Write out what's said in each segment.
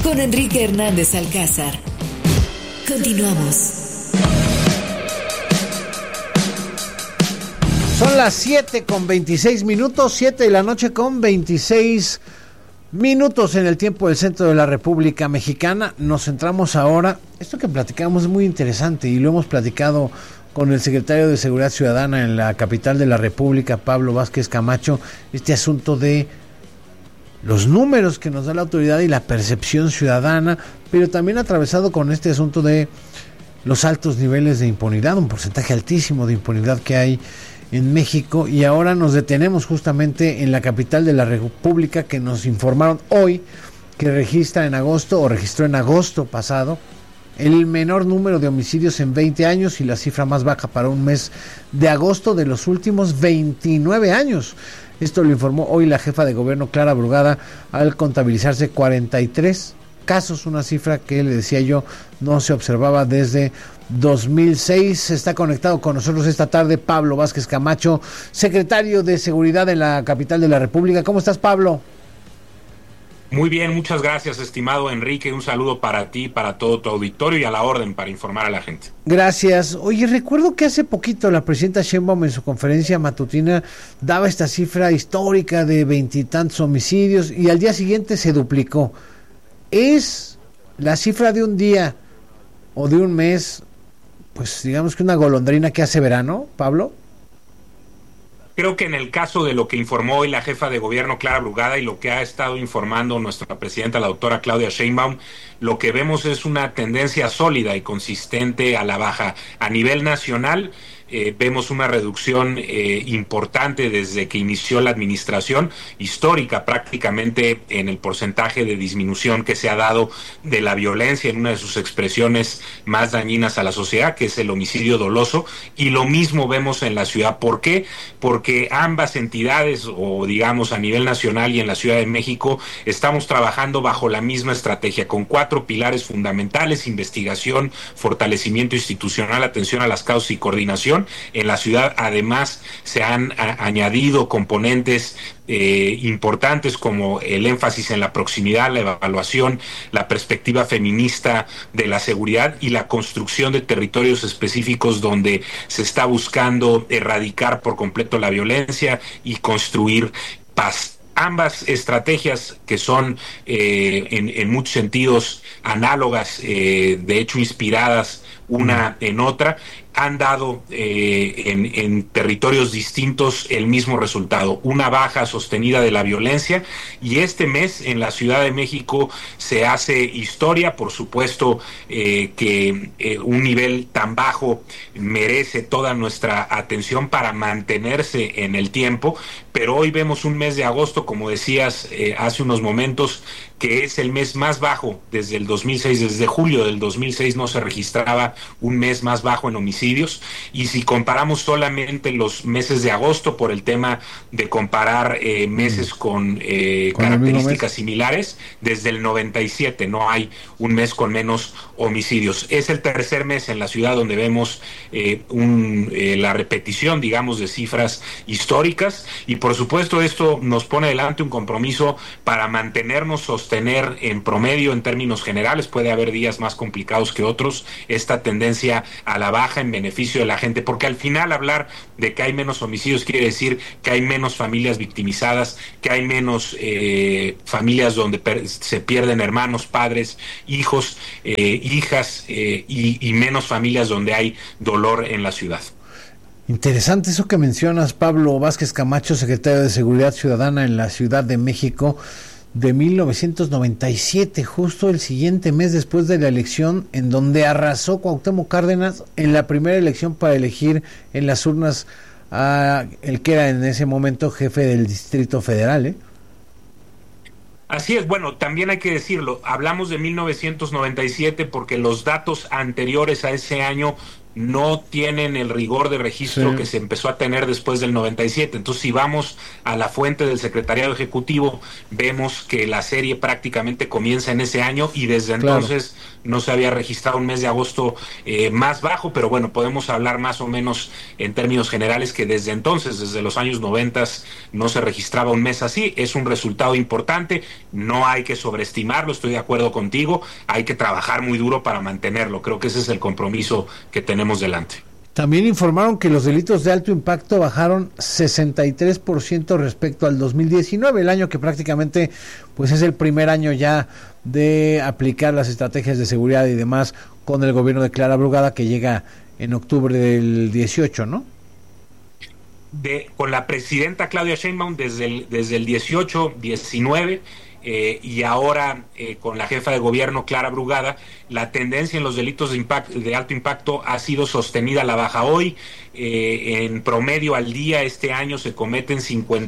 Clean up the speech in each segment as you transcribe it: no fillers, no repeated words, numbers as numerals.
con Enrique Hernández Alcázar. Continuamos. Son las 7:26, 7 de la noche con 26 minutos en el tiempo del centro de la República Mexicana. Nos centramos ahora, esto que platicamos es muy interesante y lo hemos platicado con el secretario de Seguridad Ciudadana en la capital de la República, Pablo Vázquez Camacho, este asunto de los números que nos da la autoridad y la percepción ciudadana, pero también atravesado con este asunto de los altos niveles de impunidad, un porcentaje altísimo de impunidad que hay en México. Y ahora nos detenemos justamente en la capital de la República, que nos informaron hoy que registró en agosto pasado el menor número de homicidios en 20 años y la cifra más baja para un mes de agosto de los últimos 29 años. Esto lo informó hoy la jefa de gobierno, Clara Brugada, al contabilizarse 43 casos, una cifra que, le decía yo, no se observaba desde 2006. Está conectado con nosotros esta tarde Pablo Vázquez Camacho, secretario de Seguridad en la capital de la República. ¿Cómo estás, Pablo? Muy bien, muchas gracias, estimado Enrique. Un saludo para ti, para todo tu auditorio y a la orden para informar a la gente. Gracias. Oye, recuerdo que hace poquito la presidenta Sheinbaum en su conferencia matutina daba esta cifra histórica de 20 y tantos homicidios y al día siguiente se duplicó. ¿Es la cifra de un día o de un mes, pues digamos que una golondrina que hace verano, Pablo? Creo que en el caso de lo que informó hoy la jefa de gobierno, Clara Brugada, y lo que ha estado informando nuestra presidenta, la doctora Claudia Sheinbaum, lo que vemos es una tendencia sólida y consistente a la baja. A nivel nacional, vemos una reducción importante desde que inició la administración, histórica prácticamente en el porcentaje de disminución que se ha dado de la violencia en una de sus expresiones más dañinas a la sociedad, que es el homicidio doloso, y lo mismo vemos en la ciudad. ¿Por qué? Porque ambas entidades, o digamos a nivel nacional y en la Ciudad de México, estamos trabajando bajo la misma estrategia, con 4 pilares fundamentales: investigación, fortalecimiento institucional, atención a las causas y coordinación. En la ciudad además se han añadido componentes importantes como el énfasis en la proximidad, la evaluación, la perspectiva feminista de la seguridad y la construcción de territorios específicos donde se está buscando erradicar por completo la violencia y construir paz. Ambas estrategias, que son en muchos sentidos análogas, de hecho inspiradas una en otra, han dado en territorios distintos el mismo resultado: una baja sostenida de la violencia. Y este mes en la Ciudad de México se hace historia. Por supuesto que un nivel tan bajo merece toda nuestra atención para mantenerse en el tiempo, pero hoy vemos un mes de agosto, como decías hace unos momentos, que es el mes más bajo desde el 2006. Desde julio del 2006 no se registraba un mes más bajo en homicidios. Y si comparamos solamente los meses de agosto, por el tema de comparar meses con características similares, desde el 97 no hay un mes con menos homicidios. Es el tercer mes en la ciudad donde vemos la repetición, digamos, de cifras históricas, y por supuesto esto nos pone delante un compromiso para mantenernos, sostener en promedio, en términos generales, puede haber días más complicados que otros, esta tendencia a la baja en beneficio de la gente, porque al final hablar de que hay menos homicidios quiere decir que hay menos familias victimizadas, que hay menos familias donde se pierden hermanos, padres, hijos, hijas, y menos familias donde hay dolor en la ciudad. Interesante eso que mencionas, Pablo Vázquez Camacho, secretario de Seguridad Ciudadana en la Ciudad de México. De 1997, justo el siguiente mes después de la elección en donde arrasó Cuauhtémoc Cárdenas en la primera elección para elegir en las urnas a el que era en ese momento jefe del Distrito Federal, Así es, bueno, también hay que decirlo, hablamos de 1997 porque los datos anteriores a ese año no tienen el rigor de registro Sí. que se empezó a tener después del 97. Entonces, si vamos a la fuente del Secretariado Ejecutivo, vemos que la serie prácticamente comienza en ese año y desde entonces no se había registrado un mes de agosto más bajo, pero bueno, podemos hablar más o menos en términos generales que desde entonces, desde los años 90, no se registraba un mes así. Es un resultado importante, no hay que sobreestimarlo, estoy de acuerdo contigo, hay que trabajar muy duro para mantenerlo. Creo que ese es el compromiso que tenemos delante. También informaron que los delitos de alto impacto bajaron 63% respecto al 2019, el año que prácticamente pues es el primer año ya de aplicar las estrategias de seguridad y demás con el gobierno de Clara Brugada, que llega en octubre del 18, ¿no? Con la presidenta Claudia Sheinbaum desde el 18, 19 y ahora con la jefa de gobierno Clara Brugada, la tendencia en los delitos de alto impacto ha sido sostenida a la baja. Hoy, en promedio al día, este año se cometen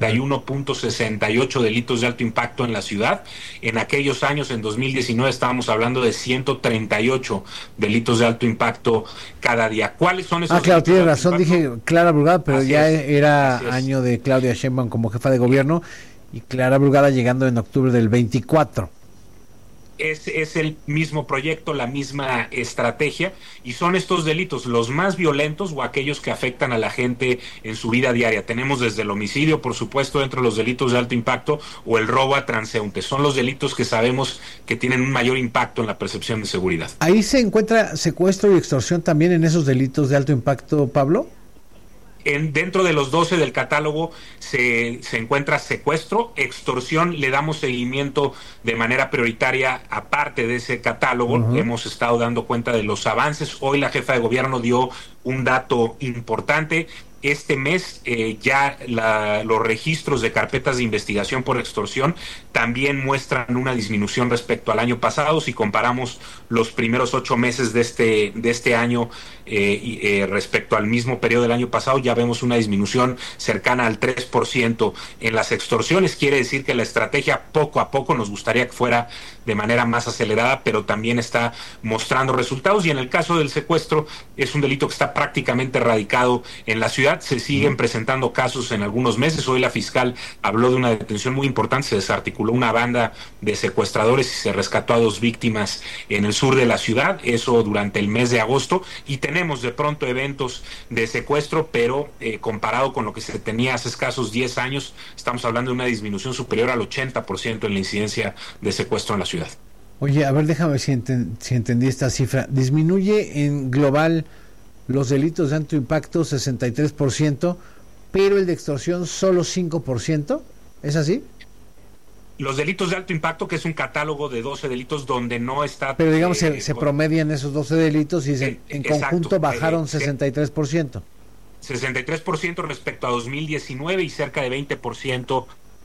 51.68 delitos de alto impacto en la ciudad. En aquellos años, en 2019, estábamos hablando de 138 delitos de alto impacto cada día. ¿Cuáles son esos? Claro, tiene razón, impacto? dije Clara Brugada, pero Así ya es, era así es. año de Claudia Sheinbaum como jefa de gobierno y Clara Brugada llegando en octubre del 24. Es el mismo proyecto, la misma estrategia, y son estos delitos los más violentos o aquellos que afectan a la gente en su vida diaria. Tenemos desde el homicidio, por supuesto, dentro de los delitos de alto impacto, o el robo a transeúntes. Son los delitos que sabemos que tienen un mayor impacto en la percepción de seguridad. ¿Ahí se encuentra secuestro y extorsión también en esos delitos de alto impacto, Pablo? Dentro de los 12 del catálogo se encuentra secuestro, extorsión, le damos seguimiento de manera prioritaria aparte de ese catálogo. Hemos estado dando cuenta de los avances. Hoy la jefa de gobierno dio un dato importante. Este mes ya los registros de carpetas de investigación por extorsión también muestran una disminución respecto al año pasado. Si comparamos los primeros 8 meses de este año respecto al mismo periodo del año pasado, ya vemos una disminución cercana al 3% en las extorsiones. Quiere decir que la estrategia poco a poco, nos gustaría que fuera de manera más acelerada, pero también está mostrando resultados. Y en el caso del secuestro, es un delito que está prácticamente erradicado en la ciudad. Se siguen presentando casos en algunos meses. Hoy la fiscal habló de una detención muy importante. Se desarticuló una banda de secuestradores y se rescató a 2 víctimas en el sur de la ciudad, eso durante el mes de agosto. Y tenemos de pronto eventos de secuestro, pero comparado con lo que se tenía hace escasos 10 años, estamos hablando de una disminución superior al 80% en la incidencia de secuestro en la ciudad. Oye, a ver, déjame ver si entendí esta cifra. Disminuye en global los delitos de alto impacto 63%, pero el de extorsión solo 5%. ¿Es así? Los delitos de alto impacto, que es un catálogo de 12 delitos donde no está... Pero digamos, se promedian esos 12 delitos y en conjunto exacto, bajaron 63%. 63% respecto a 2019 y cerca de 20%,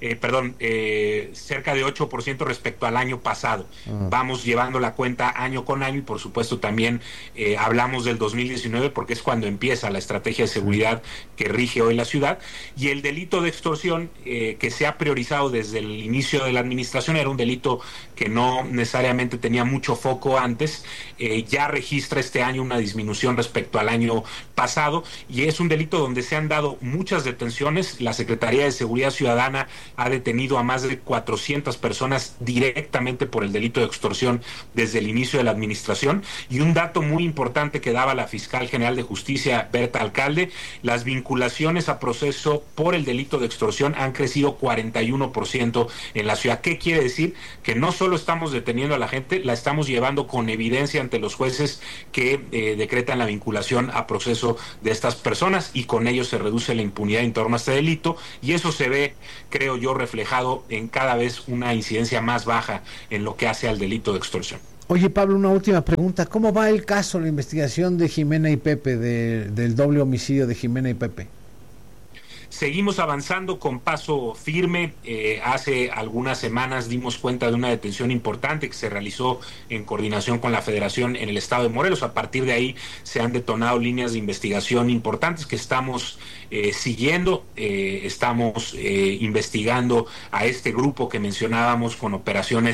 cerca de 8% respecto al año pasado. Vamos llevando la cuenta año con año y por supuesto también hablamos del 2019 porque es cuando empieza la estrategia de seguridad que rige hoy la ciudad. Y el delito de extorsión que se ha priorizado desde el inicio de la administración, era un delito que no necesariamente tenía mucho foco antes, ya registra este año una disminución respecto al año pasado y es un delito donde se han dado muchas detenciones. La Secretaría de Seguridad Ciudadana ha detenido a más de 400 personas directamente por el delito de extorsión desde el inicio de la administración. Y un dato muy importante que daba la fiscal general de justicia, Berta Alcalde, las vinculaciones a proceso por el delito de extorsión han crecido 41% en la ciudad. ¿Qué quiere decir? Que no solo estamos deteniendo a la gente, la estamos llevando con evidencia ante los jueces que decretan la vinculación a proceso de estas personas y con ello se reduce la impunidad en torno a este delito y eso se ve, creo yo, reflejado en cada vez una incidencia más baja en lo que hace al delito de extorsión. Oye, Pablo, una última pregunta. ¿Cómo va el caso, la investigación de Jimena y Pepe, del doble homicidio de Jimena y Pepe? Seguimos avanzando con paso firme. Hace algunas semanas dimos cuenta de una detención importante que se realizó en coordinación con la Federación en el estado de Morelos. A partir de ahí se han detonado líneas de investigación importantes que estamos siguiendo. Estamos investigando a este grupo que mencionábamos con operaciones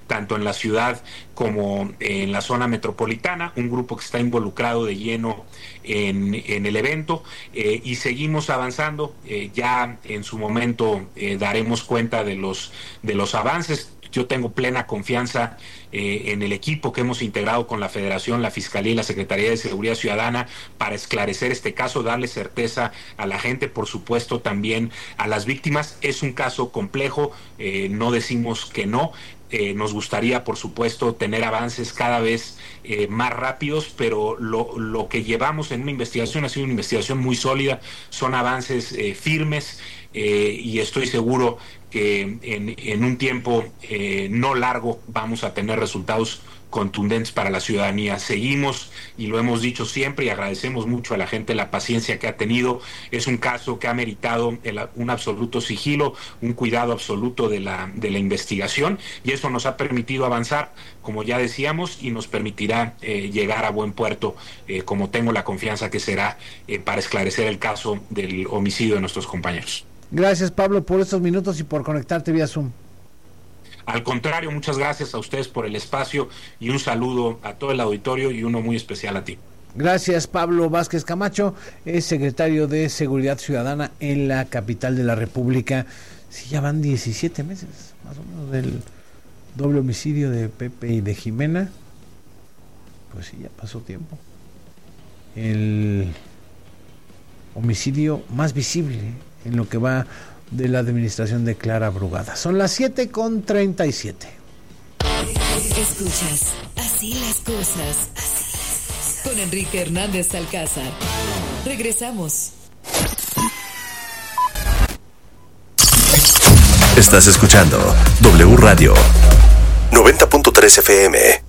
tanto en la ciudad como en la zona metropolitana, un grupo que está involucrado de lleno en el evento, y seguimos avanzando. Ya en su momento daremos cuenta de los avances. Yo tengo plena confianza en el equipo que hemos integrado con la Federación, la Fiscalía y la Secretaría de Seguridad Ciudadana para esclarecer este caso, darle certeza a la gente, por supuesto también a las víctimas. Es un caso complejo, no decimos que no. Nos gustaría, por supuesto, tener avances cada vez más rápidos, pero lo que llevamos en una investigación ha sido una investigación muy sólida, son avances firmes, y estoy seguro que en un tiempo no largo vamos a tener resultados contundentes para la ciudadanía. Seguimos, y lo hemos dicho siempre, y agradecemos mucho a la gente la paciencia que ha tenido. Es un caso que ha meritado un absoluto sigilo, un cuidado absoluto de la investigación, y eso nos ha permitido avanzar, como ya decíamos, y nos permitirá llegar a buen puerto, como tengo la confianza que será, para esclarecer el caso del homicidio de nuestros compañeros. Gracias, Pablo, por estos minutos y por conectarte vía Zoom. Al contrario, muchas gracias a ustedes por el espacio, y un saludo a todo el auditorio, y uno muy especial a ti. Gracias, Pablo Vázquez Camacho, es secretario de Seguridad Ciudadana en la capital de la República. Sí, ya van 17 meses, más o menos, del doble homicidio de Pepe y de Jimena. Pues sí, ya pasó tiempo. El homicidio más visible en lo que va de la administración de Clara Brugada. Son las 7:37. Escuchas Así las cosas con Enrique Hernández Alcázar. Regresamos. Estás escuchando W Radio 90.3 FM.